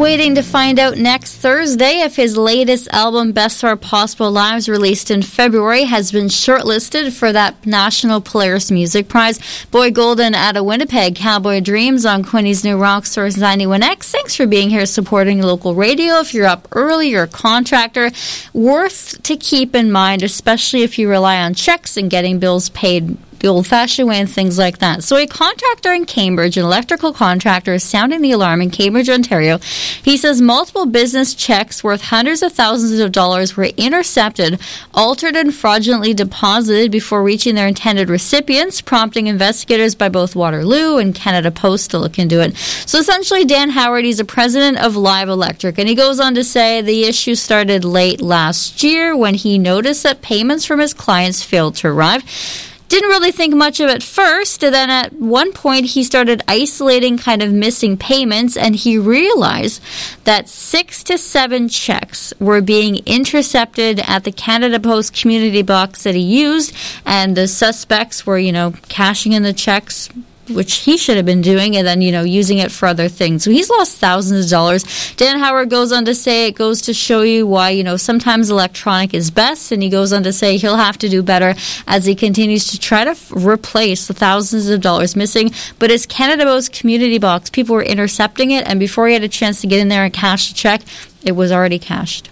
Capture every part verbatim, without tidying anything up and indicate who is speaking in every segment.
Speaker 1: Waiting to find out next Thursday if his latest album, Best of Our Possible Lives, released in February, has been shortlisted for that National Polaris Music Prize. Boy Golden out of Winnipeg, Cowboy Dreams on Quinny's New Rock Source ninety-one X. Thanks for being here supporting local radio. If you're up early, you're a contractor, worth to keep in mind, especially if you rely on checks and getting bills paid the old-fashioned way and things like that. So a contractor in Cambridge, an electrical contractor, is sounding the alarm in Cambridge, Ontario. He says multiple business checks worth hundreds of thousands of dollars were intercepted, altered, and fraudulently deposited before reaching their intended recipients, prompting investigators by both Waterloo and Canada Post to look into it. So essentially, Dan Howard, he's a president of Live Electric, and he goes on to say the issue started late last year when he noticed that payments from his clients failed to arrive. Didn't really think much of it first, and then at one point he started isolating kind of missing payments, and he realized that six to seven checks were being intercepted at the Canada Post community box that he used, and the suspects were, you know, cashing in the checks, which he should have been doing, and then, you know, using it for other things. So he's lost thousands of dollars. Dan Howard goes on to say it goes to show you why, you know, sometimes electronic is best, and he goes on to say he'll have to do better as he continues to try to f- replace the thousands of dollars missing. But his Canada Post community box, people were intercepting it, and before he had a chance to get in there and cash the check, it was already cashed.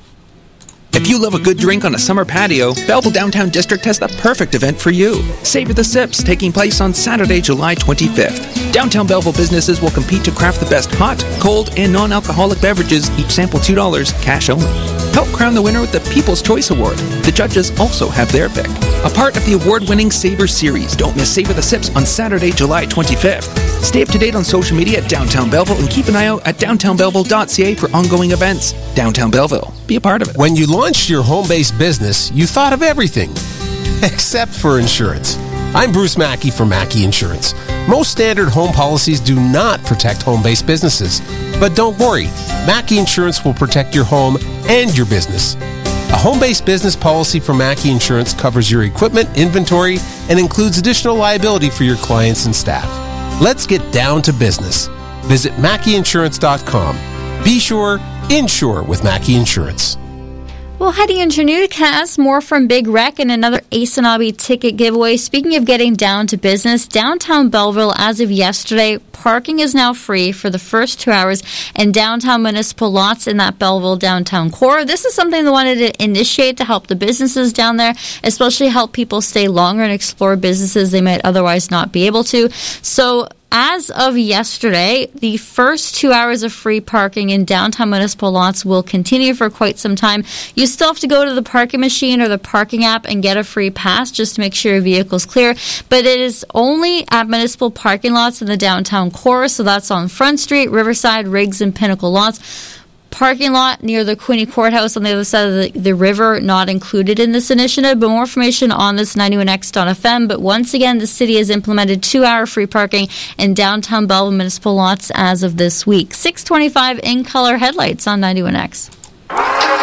Speaker 2: If you love a good drink on a summer patio, Belleville Downtown District has the perfect event for you. Savor the Sips, taking place on Saturday, July twenty-fifth. Downtown Belleville businesses will compete to craft the best hot, cold, and non-alcoholic beverages, each sample two dollars, cash only. Help crown the winner with the People's Choice Award. The judges also have their pick. A part of the award-winning Savor Series, don't miss Savor the Sips on Saturday, July twenty-fifth. Stay up to date on social media at Downtown Belleville and keep an eye out at downtown belleville dot c a for ongoing events. Downtown Belleville. Be a part of it.
Speaker 3: When you launched your home-based business, you thought of everything, except for insurance. I'm Bruce Mackey from Mackey Insurance. Most standard home policies do not protect home-based businesses. But don't worry, Mackey Insurance will protect your home and your business. A home-based business policy from Mackey Insurance covers your equipment, inventory, and includes additional liability for your clients and staff. Let's get down to business. Visit mackey insurance dot com. Be sure, insure with Mackey Insurance.
Speaker 1: Well, heading into newscast, more from Big Rec and another Ace and Obby ticket giveaway. Speaking of getting down to business, downtown Belleville, as of yesterday, parking is now free for the first two hours in downtown municipal lots in that Belleville downtown core. This is something they wanted to initiate to help the businesses down there, especially help people stay longer and explore businesses they might otherwise not be able to. So, as of yesterday, the first two hours of free parking in downtown municipal lots will continue for quite some time. You still have to go to the parking machine or the parking app and get a free pass just to make sure your vehicle's clear. But it is only at municipal parking lots in the downtown core, so that's on Front Street, Riverside, Riggs, and Pinnacle lots. Parking lot near the Queenie Courthouse on the other side of the, the river, not included in this initiative. But more information on this, ninety-one X dot f m. But once again, the city has implemented two-hour free parking in downtown Belleville municipal lots as of this week. six twenty-five in color headlights on ninety-one X.